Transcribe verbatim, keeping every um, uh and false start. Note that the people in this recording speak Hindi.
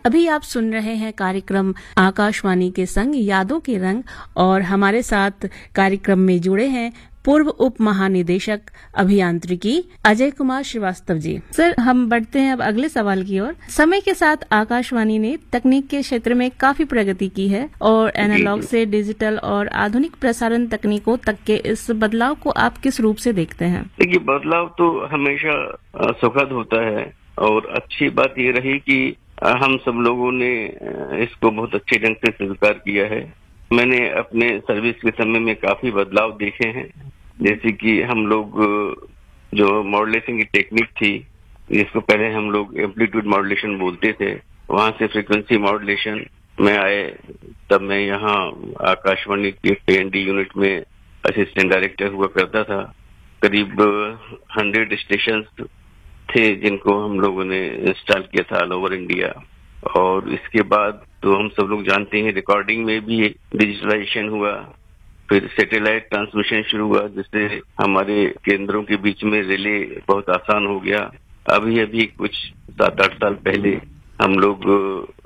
अभी आप सुन रहे हैं कार्यक्रम आकाशवाणी के संग यादों के रंग और हमारे साथ कार्यक्रम में जुड़े हैं पूर्व उप महानिदेशक अभियांत्रिकी अजय कुमार श्रीवास्तव जी। सर, हम बढ़ते हैं अब अगले सवाल की ओर। समय के साथ आकाशवाणी ने तकनीक के क्षेत्र में काफी प्रगति की है और एनालॉग से डिजिटल और आधुनिक प्रसारण तकनीकों तक के इस बदलाव को आप किस रूप से देखते हैं? देखिए, बदलाव तो हमेशा सुखद होता है और अच्छी बात ये रही कि हम सब लोगों ने इसको बहुत अच्छे ढंग से स्वीकार किया है। मैंने अपने सर्विस के समय में काफी बदलाव देखे हैं, जैसे कि हम लोग जो मॉड्यूलेशन की टेक्निक थी, जिसको पहले हम लोग एम्पलीट्यूड मॉड्यूलेशन बोलते थे, वहां से फ्रीक्वेंसी मॉड्यूलेशन में आए। तब मैं यहाँ आकाशवाणी के टी एन डी यूनिट में असिस्टेंट डायरेक्टर हुआ करता था। करीब हंड्रेड स्टेशन थे जिनको हम लोगों ने इंस्टॉल किया था ऑल ओवर इंडिया। और इसके बाद तो हम सब लोग जानते हैं रिकॉर्डिंग में भी डिजिटलाइजेशन हुआ, फिर सैटेलाइट ट्रांसमिशन शुरू हुआ, जिससे हमारे केंद्रों के बीच में रिले बहुत आसान हो गया। अभी अभी कुछ सात आठ साल पहले हम लोग